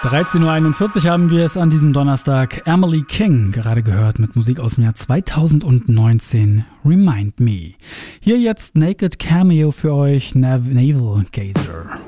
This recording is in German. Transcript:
13:41 Uhr haben wir es an diesem Donnerstag. Emily King, gerade gehört mit Musik aus dem Jahr 2019, Remind Me. Hier jetzt Naked Cameo für euch, Navel Gazer.